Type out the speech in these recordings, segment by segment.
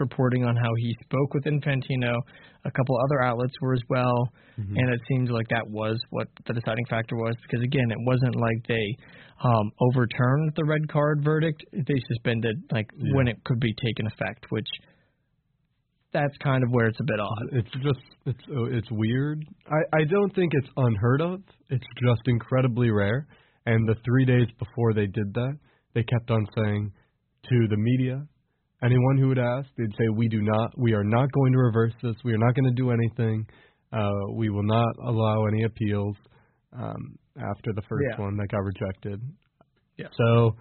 reporting on how he spoke with Infantino. A couple other outlets were as well, and it seemed like that was what the deciding factor was. Because again, it wasn't like they overturned the red card verdict; they suspended when it could be taken effect, which. That's kind of where it's a bit odd. It's weird. I don't think it's unheard of. It's just incredibly rare. And the 3 days before they did that, they kept on saying to the media, anyone who would ask, they'd say, we are not going to reverse this. We are not going to do anything. We will not allow any appeals after the first one that got rejected. Yeah. So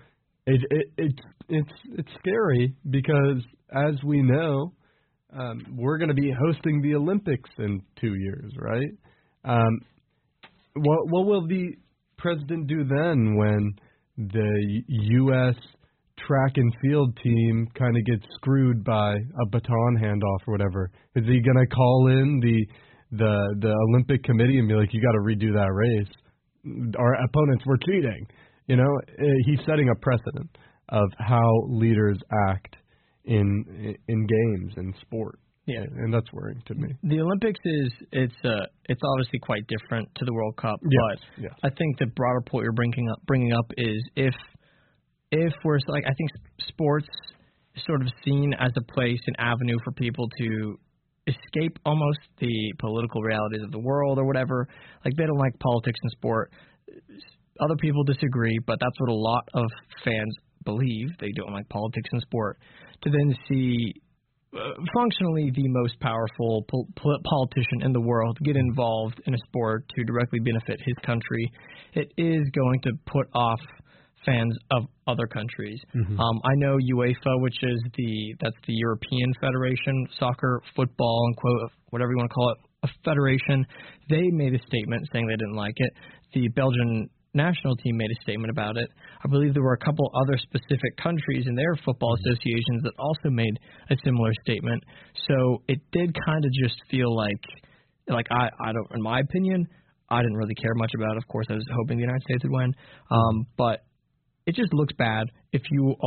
it's scary because, as we know, we're going to be hosting the Olympics in 2 years, right? What will the president do then when the U.S. track and field team kind of gets screwed by a baton handoff or whatever? Is he going to call in the Olympic Committee and be like, you got to redo that race? Our opponents were cheating. You know, he's setting a precedent of how leaders act in games and sport. Yeah, and that's worrying to me. The Olympics it's obviously quite different to the World Cup, but I think the broader point you're bringing up is if we're like, I think sports is sort of seen as a place, an avenue for people to escape almost the political realities of the world or whatever. Like, they don't like politics in sport. Other people disagree, but that's what a lot of fans believe. They don't like politics in sport. To then see functionally the most powerful politician in the world get involved in a sport to directly benefit his country, it is going to put off fans of other countries. I know UEFA, which is that's the European Federation, soccer, football, and quote, whatever you want to call it, a federation. They made a statement saying they didn't like it. The Belgian national team made a statement about it. I believe there were a couple other specific countries in their football associations that also made a similar statement. So it did kind of just feel like I don't, in my opinion, I didn't really care much about it. Of course, I was hoping the United States would win. But it just looks bad it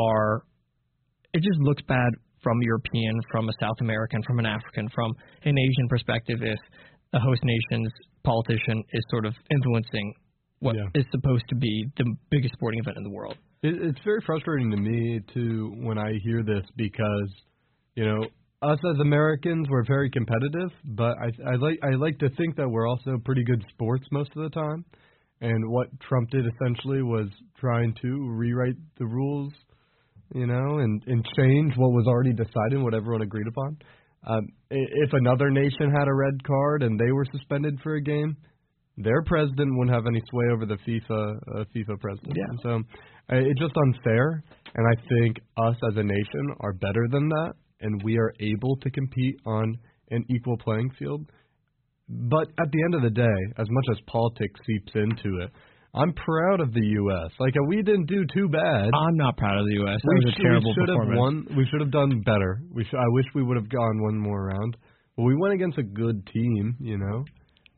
just looks bad from a European, from a South American, from an African, from an Asian perspective if a host nation's politician is sort of influencing what is supposed to be the biggest sporting event in the world. It's very frustrating to me, too, when I hear this because, you know, us as Americans, we're very competitive, but I like to think that we're also pretty good sports most of the time. And what Trump did essentially was trying to rewrite the rules, you know, and change what was already decided, what everyone agreed upon. If another nation had a red card and they were suspended for a game, their president wouldn't have any sway over the FIFA president. Yeah. So it's just unfair, and I think us as a nation are better than that, and we are able to compete on an equal playing field. But at the end of the day, as much as politics seeps into it, I'm proud of the U.S. Like, we didn't do too bad. I'm not proud of the U.S. That was a terrible performance. We should have done better. I wish we would have gone one more round. But we went against a good team, you know.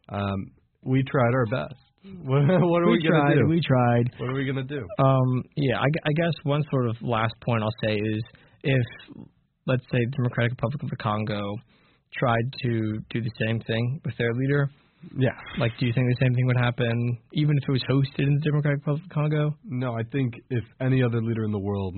We tried our best. What are we going to do? We tried. What are we going to do? I guess one sort of last point I'll say is if, let's say, the Democratic Republic of the Congo tried to do the same thing with their leader, like, do you think the same thing would happen even if it was hosted in the Democratic Republic of the Congo? No, I think if any other leader in the world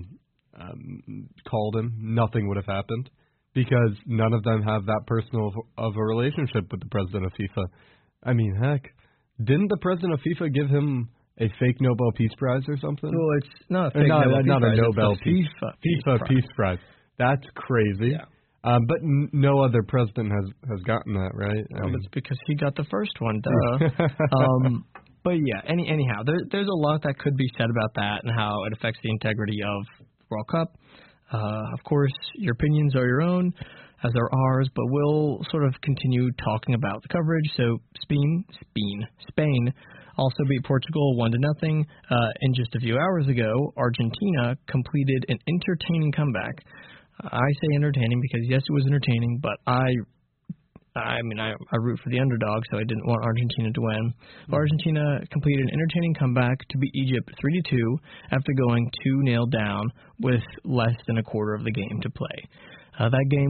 called him, nothing would have happened because none of them have that personal of a relationship with the president of FIFA. I mean, heck, didn't the president of FIFA give him a fake Nobel Peace Prize or something? Well, it's not a fake Nobel Peace Prize. FIFA Peace Prize. That's crazy. Yeah. But no other president has gotten that, right? It's because he got the first one, duh. But yeah, anyhow, there's a lot that could be said about that and how it affects the integrity of the World Cup. Of course, your opinions are your own, as are ours, but we'll sort of continue talking about the coverage. So Spain also beat Portugal 1-0. And just a few hours ago, Argentina completed an entertaining comeback. I say entertaining because, yes, it was entertaining, but I root for the underdog, so I didn't want Argentina to win. But Argentina completed an entertaining comeback to beat Egypt 3-2 after going 2-0 down with less than a quarter of the game to play. That game